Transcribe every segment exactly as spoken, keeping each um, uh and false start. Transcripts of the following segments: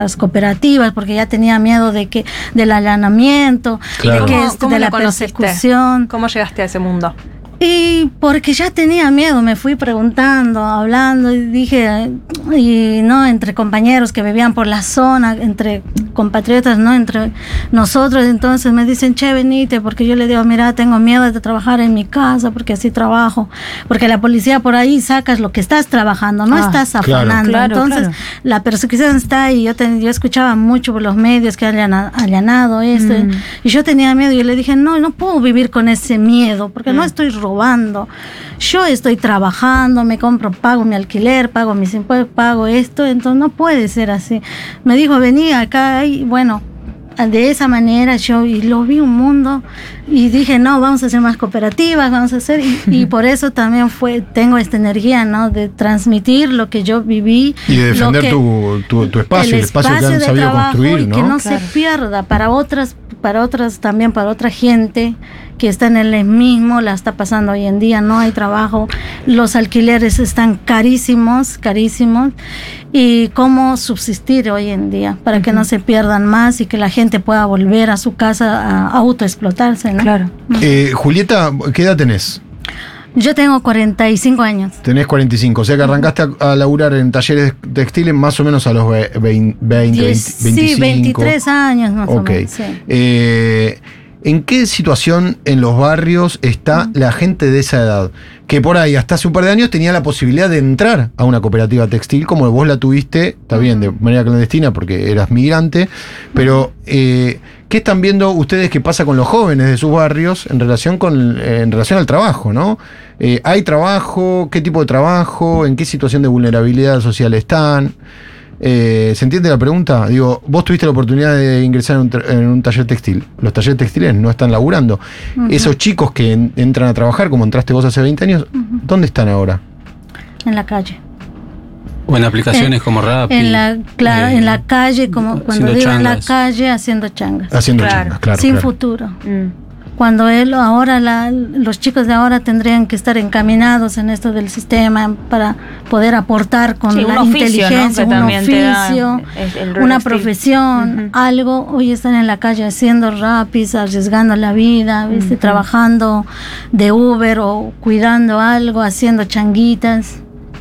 las cooperativas, porque ya tenía miedo de que del allanamiento, claro. de, que, ¿Cómo, cómo de la conociste? persecución. ¿Cómo llegaste a ese mundo? Y porque ya tenía miedo, me fui preguntando, hablando, y dije, y no, entre compañeros que vivían por la zona, entre compatriotas, no, entre nosotros, entonces me dicen, che, venite, porque yo le digo, mira, tengo miedo de trabajar en mi casa, porque así trabajo, porque la policía por ahí sacas lo que estás trabajando, no ah, estás afanando, claro, entonces claro. la persecución está ahí, yo, te, yo escuchaba mucho por los medios que hayan allanado esto, mm. y yo tenía miedo, y yo le dije, no, no puedo vivir con ese miedo, porque mm. no estoy robando. Robando. Yo estoy trabajando, me compro, pago mi alquiler, pago mis impuestos, pago esto, entonces no puede ser así. Me dijo, vení acá y bueno, de esa manera yo y lo vi un mundo y dije, no, vamos a hacer más cooperativas, vamos a hacer, y, y por eso también fue, tengo esta energía, ¿no? De transmitir lo que yo viví. Y de defender que, tu, tu, tu espacio, el, el espacio, espacio que han sabido construir, ¿no? Y que no claro. se pierda para otras, para otras también, para otra gente que está en el mismo, la está pasando hoy en día, no hay trabajo, los alquileres están carísimos, carísimos, y cómo subsistir hoy en día para uh-huh. que no se pierdan más y que la gente pueda volver a su casa a autoexplotarse, ¿no? Claro. Eh, Julieta, ¿qué edad tenés? Yo tengo cuarenta y cinco años. Tenés cuarenta y cinco, o sea que arrancaste a, a laburar en talleres textiles más o menos a los veinte, veinte, veinticinco. Sí, veintitrés años más okay. o menos. Sí. Eh, ¿En qué situación en los barrios está uh-huh. la gente de esa edad? Que por ahí hasta hace un par de años tenía la posibilidad de entrar a una cooperativa textil como vos la tuviste, está bien, de manera clandestina porque eras migrante, pero eh, ¿qué están viendo ustedes que pasa con los jóvenes de sus barrios en relación, con, eh, en relación al trabajo, ¿no? Eh, ¿Hay trabajo? ¿Qué tipo de trabajo? ¿En qué situación de vulnerabilidad social están? Eh, ¿Se entiende la pregunta? Digo, vos tuviste la oportunidad de ingresar en un, tra- en un taller textil. Los talleres textiles no están laburando. Uh-huh. Esos chicos que en- entran a trabajar, como entraste vos hace veinte años, uh-huh. ¿dónde están ahora? En la calle. O en aplicaciones en, como Rappi. En la, claro, eh, en la calle, como cuando digo en la calle, haciendo changas. Haciendo claro. changas, claro. Sin claro. futuro. Mm. Cuando él ahora la, los chicos de ahora tendrían que estar encaminados en esto del sistema para poder aportar con sí, la un oficio, inteligencia, ¿no? un oficio, el, el una profesión, uh-huh. algo. Hoy están en la calle haciendo rapis, arriesgando la vida, ¿viste? Uh-huh. Trabajando de Uber o cuidando algo, haciendo changuitas.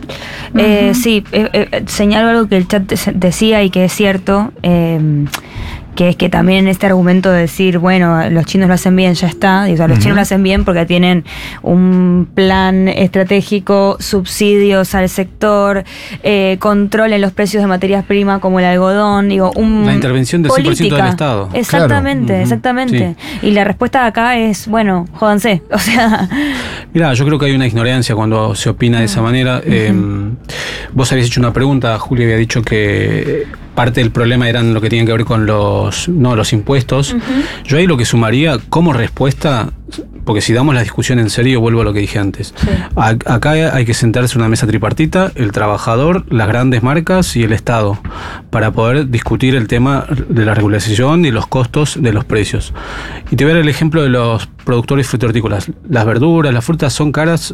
Eh, uh-huh. Sí, eh, eh, señalo algo que el chat decía y que es cierto. Eh, que es que también este argumento de decir, bueno, los chinos lo hacen bien, ya está, y, o sea, los uh-huh. chinos lo hacen bien porque tienen un plan estratégico, subsidios al sector, eh, control en los precios de materias primas como el algodón, digo, un la intervención del política. cien por ciento del Estado. Exactamente, claro. exactamente. Sí. Y la respuesta de acá es, bueno, jódanse, o sea... Mirá, yo creo que hay una ignorancia cuando se opina uh-huh. de esa manera. Uh-huh. Eh, vos habías hecho una pregunta, Julio había dicho que parte del problema eran lo que tiene que ver con los no los impuestos. Uh-huh. Yo ahí lo que sumaría como respuesta, porque si damos la discusión en serio, vuelvo a lo que dije antes. Sí. A, acá hay que sentarse en una mesa tripartita, el trabajador, las grandes marcas y el Estado, para poder discutir el tema de la regularización y los costos de los precios. Y te voy a dar el ejemplo de los productores frutícolas. Las verduras, las frutas son caras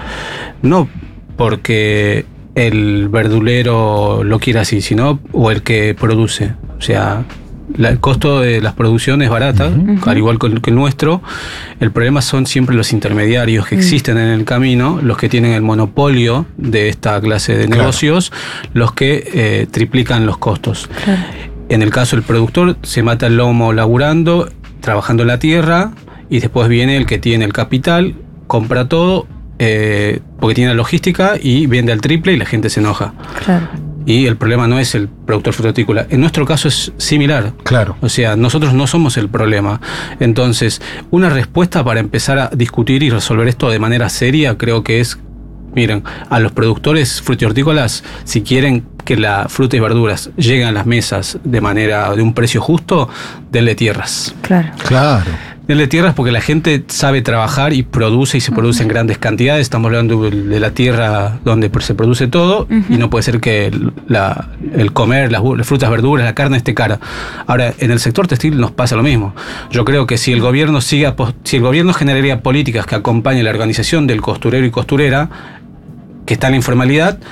no porque el verdulero lo quiere así, sino o el que produce. O sea, la, el costo de las producciones es barata, uh-huh. al igual que el, que el nuestro. El problema son siempre los intermediarios que uh-huh. existen en el camino, los que tienen el monopolio de esta clase de claro. negocios, los que eh, triplican los costos. Claro. En el caso del productor, se mata el lomo laburando, trabajando en la tierra, y después viene el que tiene el capital, compra todo, Eh, porque tiene la logística y vende al triple y la gente se enoja. Claro. Y el problema no es el productor frutícola. En nuestro caso es similar. Claro. O sea, nosotros no somos el problema. Entonces, una respuesta para empezar a discutir y resolver esto de manera seria, creo que es, miren, a los productores frutícolas, si quieren que la fruta y verduras lleguen a las mesas de manera, de un precio justo, denle tierras. Claro. Claro. Denle tierras porque la gente sabe trabajar y produce y se produce en grandes cantidades. Estamos hablando de la tierra donde se produce todo uh-huh. y no puede ser que la, el comer, las, las frutas, verduras, la carne esté cara. Ahora, en el sector textil nos pasa lo mismo. Yo creo que si el gobierno siga, si el gobierno generaría políticas que acompañen la organización del costurero y costurera, que está en la informalidad,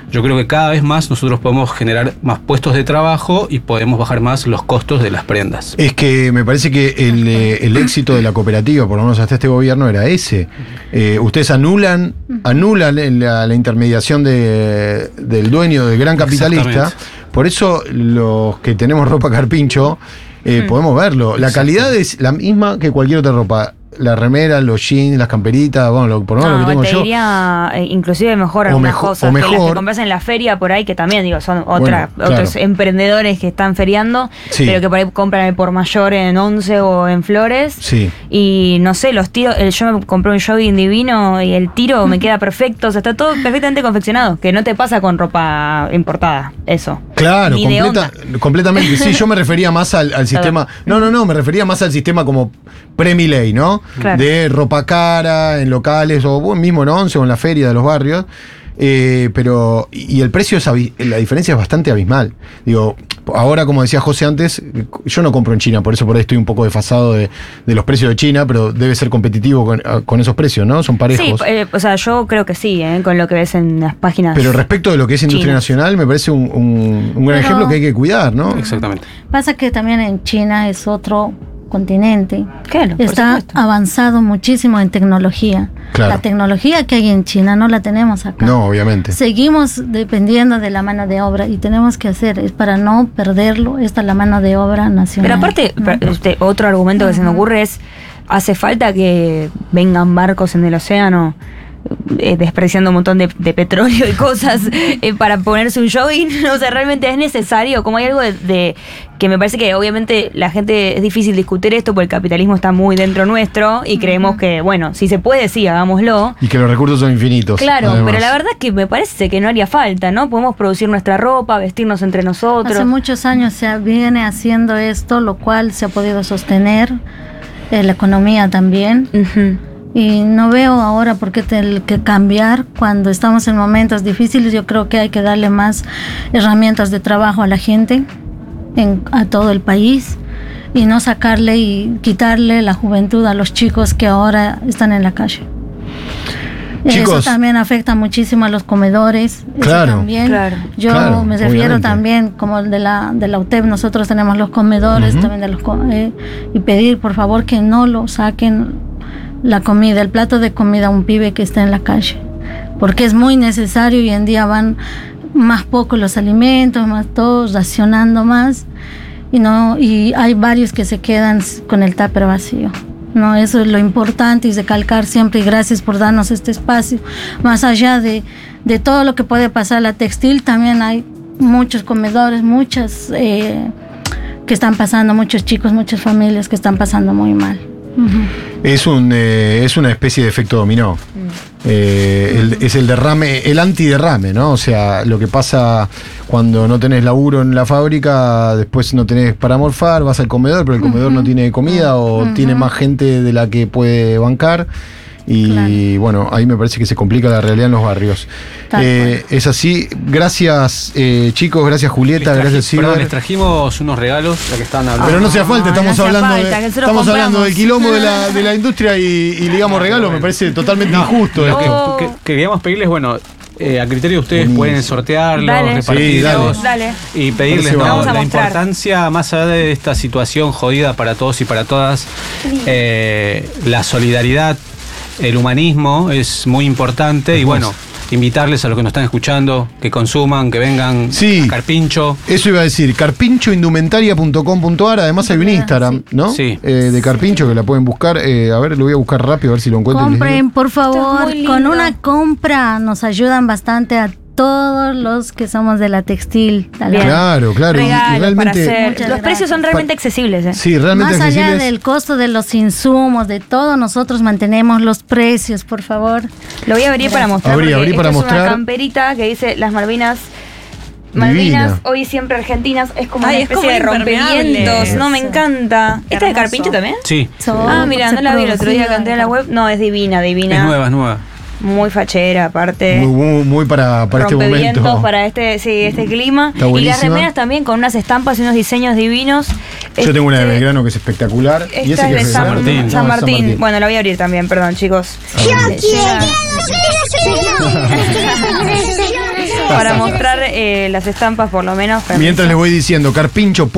yo creo que cada vez más nosotros podemos generar más puestos de trabajo y podemos bajar más los costos de las prendas. Es que me parece que el, eh, el éxito de la cooperativa, por lo menos hasta este gobierno, era ese. Eh, ustedes anulan, anulan la, la intermediación de, del dueño, del gran capitalista. Por eso los que tenemos ropa Carpincho, eh, mm. podemos verlo. La calidad es la misma que cualquier otra ropa. La remera, los jeans, las camperitas, bueno, lo, por lo menos no, lo que tengo te yo. diría, eh, inclusive mejor algunas mejor, cosas mejor. que las que compras en la feria por ahí, que también digo, son otra, bueno, otros claro. emprendedores que están feriando, sí. pero que por ahí compran el por mayor en Once o en Flores. Sí. Y no sé, los tiros, el, yo me compré un jogging divino y el tiro me queda perfecto, o sea, está todo perfectamente confeccionado, que no te pasa con ropa importada, eso. Claro, Ni completa, completamente. Sí, yo me refería más al, al sistema. No, no, no, me refería más al sistema como pre-Milei, ¿no? Claro. De ropa cara en locales o bueno, mismo en Once o en la feria de los barrios. Eh, pero, y el precio, es la diferencia es bastante abismal. Digo, ahora, como decía José antes, yo no compro en China, por eso por ahí estoy un poco desfasado de, de los precios de China, pero debe ser competitivo con, con esos precios, ¿no? Son parejos. Sí, eh, o sea, yo creo que sí, ¿eh? Con lo que ves en las páginas. Pero respecto de lo que es industria chinas. nacional, me parece un, un, un gran Pero, ejemplo que hay que cuidar, ¿no? Exactamente. Pasa que también en China es otro continente. Claro, está por supuesto. avanzado muchísimo en tecnología. Claro. La tecnología que hay en China no la tenemos acá. No, obviamente. Seguimos dependiendo de la mano de obra y tenemos que hacer, es para no perderlo, esta es la mano de obra nacional. Pero aparte, ¿no? este, otro argumento que se me ocurre es, hace falta que vengan barcos en el océano eh, desperdiciando un montón de, de petróleo y cosas eh, para ponerse un jogging. O sea, realmente es necesario, como hay algo de, de que me parece que obviamente la gente es difícil discutir esto porque el capitalismo está muy dentro nuestro y creemos que, bueno, si se puede, sí, hagámoslo. Y que los recursos son infinitos. Claro, además. pero la verdad es que me parece que no haría falta, ¿no? Podemos producir nuestra ropa, vestirnos entre nosotros. Hace muchos años se viene haciendo esto, lo cual se ha podido sostener, eh, la economía también. Uh-huh. Y no veo ahora por qué tener que cambiar cuando estamos en momentos difíciles. Yo creo que hay que darle más herramientas de trabajo a la gente, en, a todo el país, y no sacarle y quitarle la juventud a los chicos que ahora están en la calle. Chicos, eso también afecta muchísimo a los comedores. Claro, eso también. claro. Yo claro, me refiero obviamente. también, como el de la, de la U T E P, nosotros tenemos los comedores, Uh-huh. también de los eh, y pedir por favor que no lo saquen la comida, el plato de comida a un pibe que está en la calle, porque es muy necesario. Hoy en día van más poco los alimentos, más todos racionando más, y no y hay varios que se quedan con el tupper vacío. No, eso es lo importante y recalcar siempre, y gracias por darnos este espacio. Más allá de, de todo lo que puede pasar a la textil, también hay muchos comedores, muchas eh, que están pasando, muchos chicos, muchas familias que están pasando muy mal. Uh-huh. Es un eh, es una especie de efecto dominó. Mm. Eh, el, es el derrame, el antiderrame, ¿no? O sea, lo que pasa cuando no tenés laburo en la fábrica, después no tenés para morfar, vas al comedor, pero el comedor uh-huh. no tiene comida o uh-huh. tiene más gente de la que puede bancar. Y claro. bueno, ahí me parece que se complica la realidad en los barrios. Eh, es así. Gracias, eh, chicos. Gracias, Julieta. Les gracias, Silver. Les trajimos unos regalos, ya que están hablando. Pero no hacía falta, estamos no hablando, falta, de, que estamos hablando del quilombo de la, de la industria y, y ligamos no, regalos. bueno. Me parece totalmente no, injusto. Lo esto. que, que, que queríamos pedirles, bueno. Eh, a criterio de ustedes Buenísimo. pueden sortearlos, Dale. repartirlos Sí, dale. y pedirles Vamos ¿no? a la mostrar. importancia, más allá de esta situación jodida para todos y para todas, eh, la solidaridad, el humanismo es muy importante. Y bueno, invitarles a los que nos están escuchando que consuman, que vengan Sí. a Carpincho. Eso iba a decir, carpincho indumentaria punto com punto a r. Además hay un Instagram, ¿no? Sí. Eh, de Carpincho que la pueden buscar. Eh, a ver, lo voy a buscar rápido a ver si lo encuentro. y les digo. Compren, por favor, muy lindo. con una compra nos ayudan bastante a todos los que somos de la textil. Bien. Claro, claro. y- y Regalos para realmente, hacer. Muchas Los precios son gracias. realmente accesibles. ¿eh? sí, realmente Más allá accesibles. del costo de los insumos, de todo, nosotros mantenemos los precios, por favor. Lo voy a abrir para mostrar. Abrí, porque abrí para esta es mostrar. una camperita que dice las Malvinas. Malvinas, Divina. hoy siempre argentinas. Es como Ay, una es especie como de impermeable. rompimientos. No, me Eso. encanta. ¿Esta es de Hermoso. Carpincho también? Sí, So, Ah, mira, se no la vi el otro día que producida entré a la web. No, es divina, divina. es nueva, es nueva. Muy fachera, aparte. Muy, muy, muy para, para este Rompevientos momento. para este, sí, este clima. Está Y las buenísima. remeras también con unas estampas y unos diseños divinos. Yo tengo una de Este, Belgrano que es espectacular. y Esta ese es que de es San, San Martín. No, San es Martín. Bueno, la voy a abrir también, perdón, chicos. Ah, bueno. Eh, llega- para mostrar eh, las estampas por lo menos. Mientras le voy diciendo, Carpincho.